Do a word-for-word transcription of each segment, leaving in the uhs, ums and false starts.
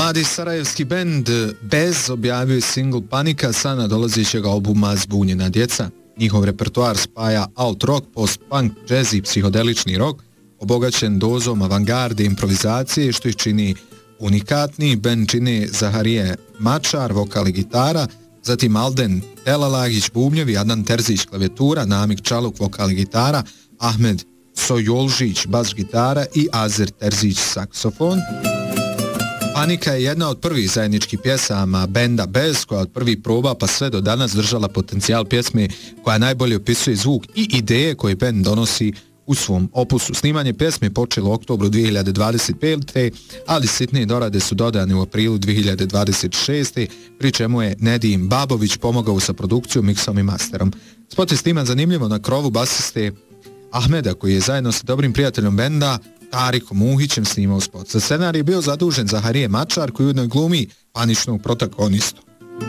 Mladi sarajevski bend Bez objavio je singl Panika sa nadolazećeg albuma Zbunjena djeca. Njihov repertoar spaja alt rock, post-punk, jazz i psihodelični rock, obogaćen dozom avangarde i improvizacije, što ih čini unikatni. Bend čine Zaharije Mačar, vokal i gitara, zatim Alden Telalagić bubnjevi, Adnan Terzić klavijatura, Namik Čaluk vokal i gitara, Ahmed Sojolžić bas gitara i Azer Terzić saksofon. Panika je jedna od prvih zajedničkih pjesama benda Bez, koja od prvih proba pa sve do danas držala potencijal pjesme koja najbolje opisuje zvuk i ideje koje bend donosi u svom opusu. Snimanje pjesme je počelo u oktobru dvije hiljade dvadeset pete. ali sitne dorade su dodane u aprilu dvije hiljade dvadeset šeste. pri čemu je Nedim Babović pomogao sa produkcijom, miksom i masterom. Spot je sniman zanimljivo na krovu basiste Ahmeda, koji je zajedno sa dobrim prijateljom benda Tarikom Muhićem snimao spot. Za scenarij je bio zadužen Zaharije Mačar, koji ujedno glumi paničnog protagonistu.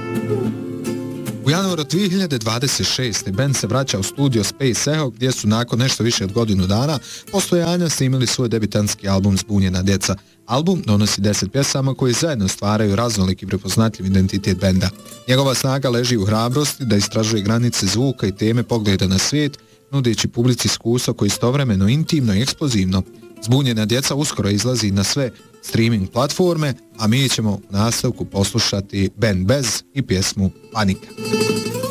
U januaru dvije hiljade dvadeset šeste. bend se vraća u studio Space Echo, gdje su nakon nešto više od godinu dana postojanja snimili svoj debitanski album Zbunjena djeca. Album donosi deset pjesama koje zajedno stvaraju raznolik i prepoznatljiv identitet benda. Njegova snaga leži u hrabrosti da istražuje granice zvuka i teme pogleda na svijet, nudeći publici iskustvo koje je istovremeno intimno i eksplozivno. Zbunjena djeca uskoro izlazi na sve streaming platforme, a mi ćemo u nastavku poslušati bend Bez i pjesmu Panika.